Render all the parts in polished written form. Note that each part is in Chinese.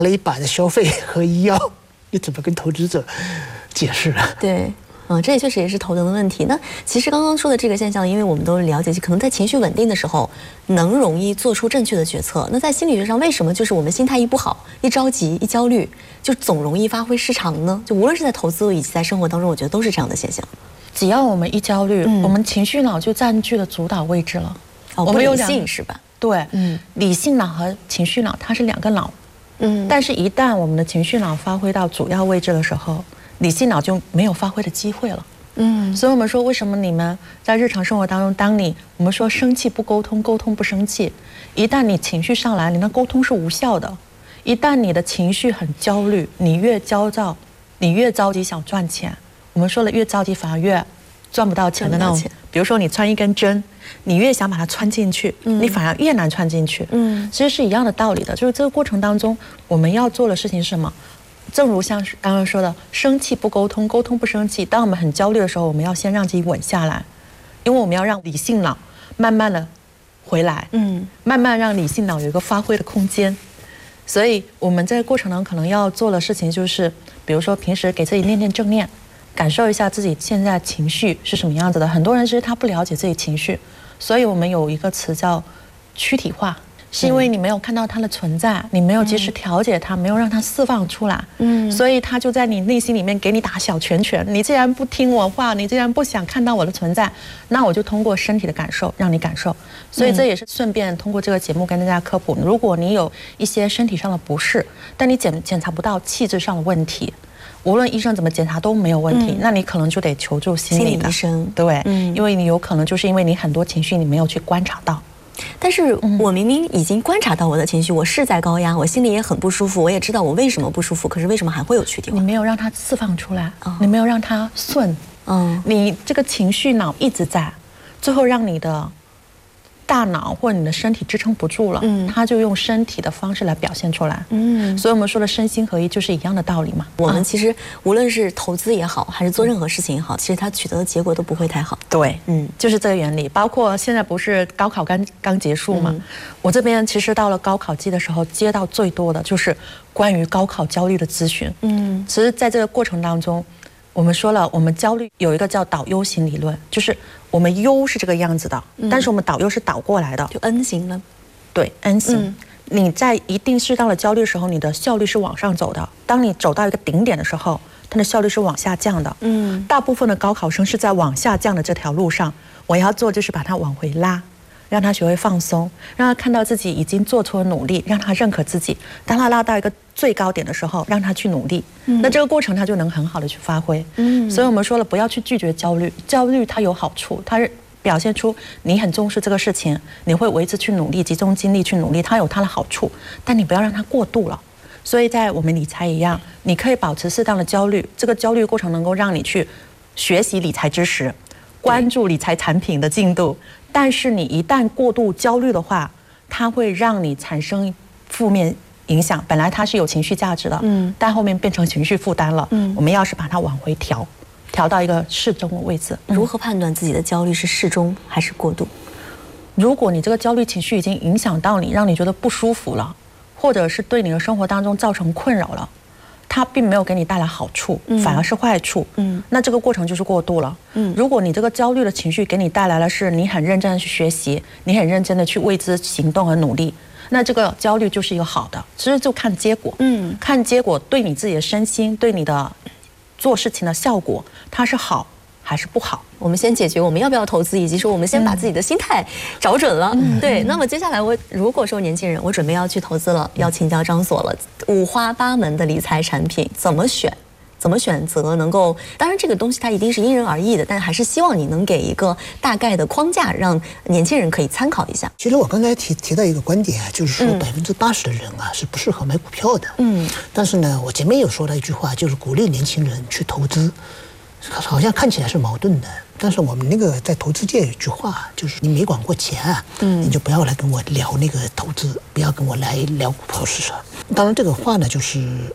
了一把的消费和医药，你怎么跟投资者解释啊？ 对。这也确实也是头疼的问题。那其实刚刚说的这个现象，因为我们都了解，可能在情绪稳定的时候，能容易做出正确的决策。那在心理学上，为什么就是我们心态一不好、一着急、一焦虑，就总容易发挥失常呢？就无论是在投资以及在生活当中，我觉得都是这样的现象。 只要我们一焦虑，我们情绪脑就占据了主导位置了。 我们有理性是吧？ 对，理性脑和情绪脑它是两个脑。但是一旦我们的情绪脑发挥到主要位置的时候，理性脑就没有发挥的机会了。所以我们说，为什么你们在日常生活当中，我们说生气不沟通，沟通不生气，一旦你情绪上来，你的沟通是无效的。一旦你的情绪很焦虑，你越焦躁，你越着急想赚钱。我们说了，越着急反而越赚不到钱的那种。比如说你穿一根针，你越想把它穿进去，你反而越难穿进去。其实是一样的道理的，就是这个过程当中，我们要做的事情是什么？正如像刚刚说的，生气不沟通，沟通不生气。当我们很焦虑的时候，我们要先让自己稳下来，因为我们要让理性脑慢慢的回来，慢慢让理性脑有一个发挥的空间。所以我们在过程中可能要做的事情就是，比如说平时给自己念念正念，感受一下自己现在情绪是什么样子的。很多人其实他不了解自己情绪，所以我们有一个词叫躯体化。是因为你没有看到它的存在，你没有及时调节它，没有让它释放出来，所以它就在你内心里面给你打小拳拳。你既然不听我话，你既然不想看到我的存在，那我就通过身体的感受让你感受。所以这也是顺便通过这个节目跟大家科普，如果你有一些身体上的不适，但你检查不到气质上的问题，无论医生怎么检查都没有问题，那你可能就得求助心理医生。 对，因为你有可能就是因为你很多情绪你没有去观察到。 但是我明明已经观察到我的情绪，我是在高压，我心里也很不舒服，我也知道我为什么不舒服，可是为什么还会有躯体化？ 你没有让它释放出来，你没有让它顺，你这个情绪脑一直在，最后让你的大脑或者你的身体支撑不住了，它就用身体的方式来表现出来。所以我们说的身心合一就是一样的道理嘛。 我们其实无论是投资也好，还是做任何事情也好，其实它取得的结果都不会太好。 对，就是这个原理。包括现在不是高考刚结束嘛，我这边其实到了高考季的时候，接到最多的就是关于高考焦虑的咨询。其实在这个过程当中，我们说了，我们焦虑有一个叫导 U 型理论，就是我们 U 是这个样子的，但是我们导 U 是倒过来的， 就 N 型了。 对 ，N 型。你在一定适当的焦虑的时候，你的效率是往上走的；当你走到一个顶点的时候，它的效率是往下降的。大部分的高考生是在往下降的这条路上，我要做就是把它往回拉。让他学会放松，让他看到自己已经做出了努力，让他认可自己。当他拉到一个最高点的时候，让他去努力，那这个过程他就能很好的去发挥。所以我们说了，不要去拒绝焦虑，焦虑它有好处，它表现出你很重视这个事情，你会为之去努力，集中精力去努力，它有它的好处，但你不要让它过度了。所以在我们理财一样，你可以保持适当的焦虑，这个焦虑过程能够让你去学习理财知识，关注理财产品的进度。但是你一旦过度焦虑的话，它会让你产生负面影响。本来它是有情绪价值的，但后面变成情绪负担了。我们要是把它往回调到一个适中的位置。 如何判断自己的焦虑是适中还是过度？ 如果你这个焦虑情绪已经影响到你，让你觉得不舒服了，或者是对你的生活当中造成困扰了，它并没有给你带来好处，反而是坏处。那这个过程就是过度了。如果你这个焦虑的情绪给你带来的是你很认真的去学习，你很认真的去为之行动和努力，那这个焦虑就是一个好的。其实就看结果，看结果对你自己的身心，对你的做事情的效果，它是好还是不好。 我们先解决我们要不要投资，以及说我们先把自己的心态找准了。对，那么接下来我如果说年轻人我准备要去投资了，要请教张所了，五花八门的理财产品怎么选？怎么选择能够？当然，这个东西它一定是因人而异的，但还是希望你能给一个大概的框架，让年轻人可以参考一下。 其实我刚才提到一个观点啊，就是说80%的人啊是不适合买股票的。但是呢，我前面有说了一句话，就是鼓励年轻人去投资，好像看起来是矛盾的。但是我们那个在投资界有一句话，就是你没管过钱啊，你就不要来跟我聊那个投资，不要跟我来聊股票市场。当然，这个话呢，就是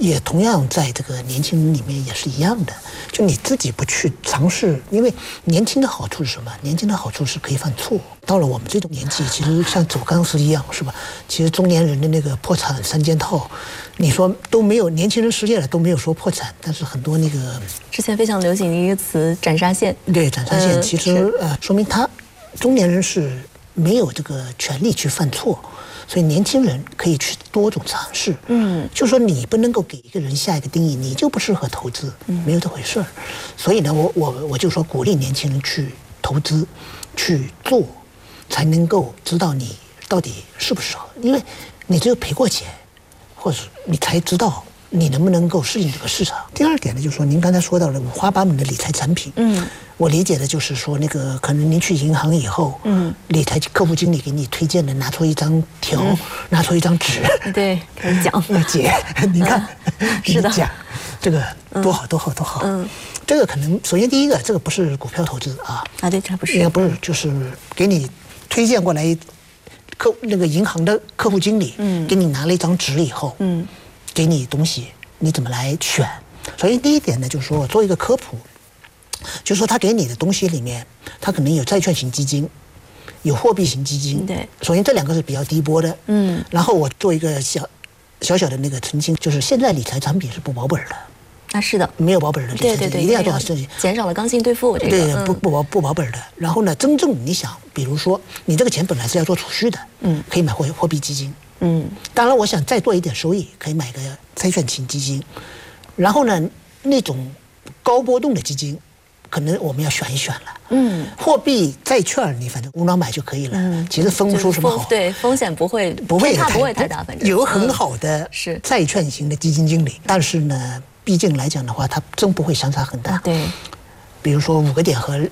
也同样在这个年轻人里面也是一样的，就你自己不去尝试，因为年轻的好处是什么？年轻的好处是可以犯错。到了我们这种年纪，其实像走钢丝一样，是吧？其实中年人的那个破产三件套，你说都没有，年轻人实现了都没有说破产，但是很多那个之前非常流行的一个词斩杀线， 对斩杀线，其实说明他中年人是没有这个权利去犯错。所以年轻人可以去多种尝试，就说你不能够给一个人下一个定义，你就不适合投资，没有这回事儿。所以呢，我就说鼓励年轻人去投资，去做，才能够知道你到底适不适合。因为你只有赔过钱，或者你才知道你能不能够适应这个市场。第二点呢，就是说您刚才说到了五花八门的理财产品，我理解的就是说那个可能您去银行以后，理财客户经理给你推荐的，拿出一张条，拿出一张纸， 对，开始讲， 姐，你看， 是的， 讲这个多好多好多好，这个可能首先第一个，这个不是股票投资啊， 对，这不是， 应该不是，就是给你推荐过来那个银行的客户经理，给你拿了一张纸以后，给你东西，你怎么来选？首先第一点呢，就是说我做一个科普。就是说，他给你的东西里面，他可能有债券型基金，有货币型基金。 对， 首先这两个是比较低波的。然后我做一个小的那个澄清，就是现在理财产品是不保本的。 是的， 没有保本的理财产品，一定要做好事情， 减少了刚性兑付这个。 对，不保本的。然后呢，真正你想，比如说你这个钱本来是要做储蓄的，可以买货币基金。当然我想再做一点收益，可以买个债券型基金。然后呢，那种高波动的基金。可能我们要选一选了。货币债券你反正无脑买就可以了。其实分不出什么好。 对，风险不会太大，反正有很好的债券型的基金经理，但是呢，毕竟来讲的话，它真不会相差很大。 对， 比如说4个点和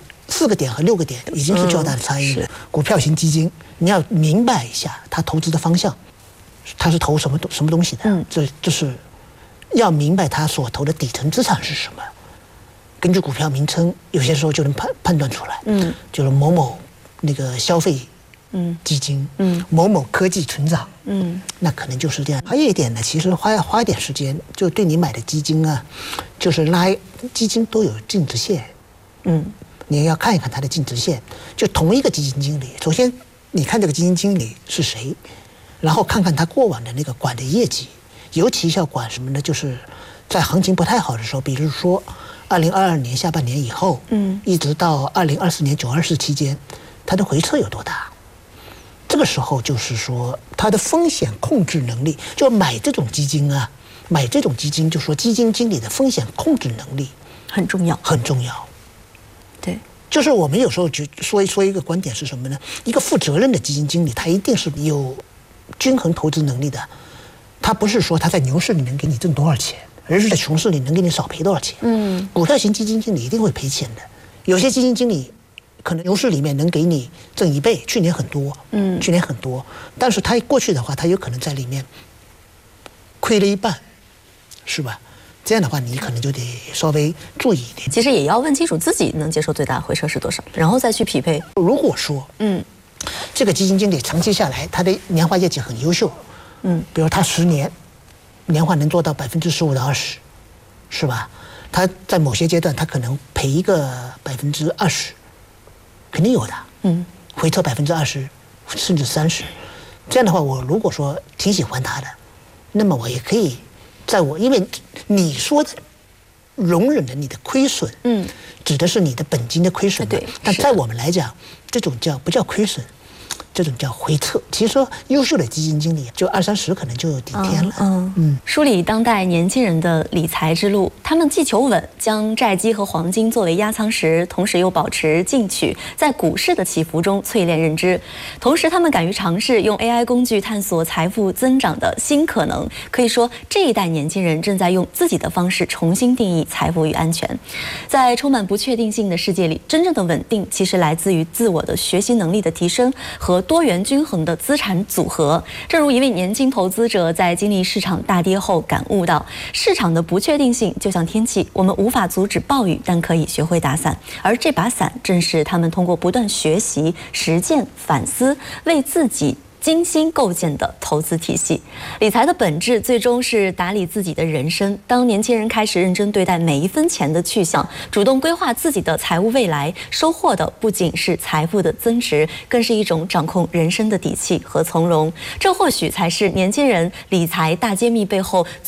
6个点已经是较大的差异了。股票型基金，你要明白一下它投资的方向，它是投什么东西的。就是要明白它所投的底层资产是什么。根据股票名称，有些时候就能判断出来。就是某某那个消费基金，某某科技成长，那可能就是这样。还有一点呢，其实花一点时间，就对你买的基金啊，就是基金都有净值线，你要看一看它的净值线。就同一个基金经理，首先你看这个基金经理是谁，然后看看他过往的那个管的业绩，尤其要管什么呢？就是在行情不太好的时候，比如说2022年下半年以后，一直到2024年9、24期间，它的回撤有多大？这个时候就是说，它的风险控制能力，就买这种基金啊，就说基金经理的风险控制能力很重要， 很重要。 对， 就是我们有时候就说一个观点是什么呢？一个负责任的基金经理，他一定是有均衡投资能力的，他不是说他在牛市里能给你挣多少钱。而是在熊市里能给你少赔多少钱？股票型基金经理一定会赔钱的。有些基金经理可能牛市里面能给你挣1倍，去年很多，但是他过去的话，他有可能在里面亏了一半，是吧？这样的话，你可能就得稍微注意一点。 其实也要问清楚自己能接受最大回撤是多少，然后再去匹配。 如果说，这个基金经理长期下来，他的年化业绩很优秀，比如他10年。年化能做到15%到20%，是吧？他在某些阶段，他可能赔一个20%，肯定有的。回撤20%甚至30%，这样的话，我如果说挺喜欢他的，那么我也可以因为你说的容忍的你的亏损，指的是你的本金的亏损。 对， 但在我们来讲，这种不叫亏损。这种叫回撤。其实说优秀的基金经理就20-30可能就有顶天了。 梳理当代年轻人的理财之路，他们既求稳，将债基和黄金作为压舱石，同时又保持进取，在股市的起伏中淬炼认知。同时，他们敢于尝试用 AI 工具探索财富增长的新可能。可以说，这一代年轻人正在用自己的方式重新定义财富与安全。在充满不确定性的世界里，真正的稳定其实来自于自我的学习能力的提升和多元均衡的资产组合。正如一位年轻投资者在经历市场大跌后感悟到，市场的不确定性就像天气，我们无法阻止暴雨，但可以学会打伞。而这把伞正是他们通过不断学习、实践、反思，为自己精心构建的投资体系。理财的本质最终是打理自己的人生。当年轻人开始认真对待每一分钱的去向，主动规划自己的财务未来，收获的不仅是财富的增值，更是一种掌控人生的底气和从容。这或许才是年轻人理财大揭秘背后